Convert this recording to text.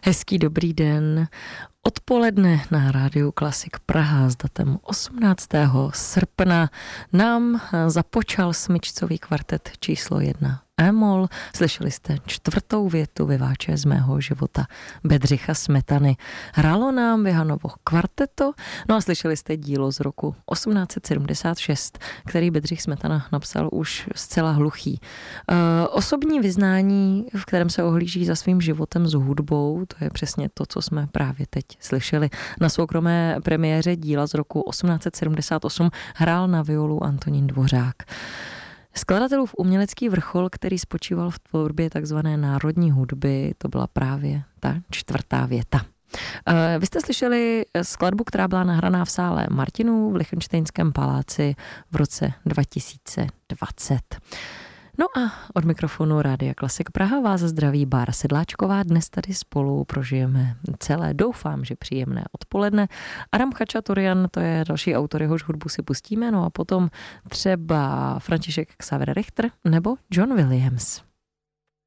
Hezký dobrý den. Odpoledne na rádiu Klasik Praha s datem 18. srpna nám započal smyčcový kvartet číslo 1 E-moll. Slyšeli jste čtvrtou větu vyváče z mého života Bedřicha Smetany. Hrálo nám Vihanovo kvarteto, no a slyšeli jste dílo z roku 1876, který Bedřich Smetana napsal už zcela hluchý. Osobní vyznání, v kterém se ohlíží za svým životem s hudbou, to je přesně to, co jsme právě teď slyšeli. Na soukromé premiéře díla z roku 1878 hrál na violu Antonín Dvořák. Skladatelův umělecký vrchol, který spočíval v tvorbě takzvané národní hudby, to byla právě ta čtvrtá věta. Vy jste slyšeli skladbu, která byla nahraná v sále Martinů v Lichtenštejnském paláci v roce 2020. No a od mikrofonu Rádia Klasik Praha vás zdraví Bára Sedláčková. Dnes tady spolu prožijeme celé, doufám, že příjemné odpoledne. Adam Chačaturian, to je další autor, jehož hudbu si pustíme, no a potom třeba František Xaver Richter nebo John Williams.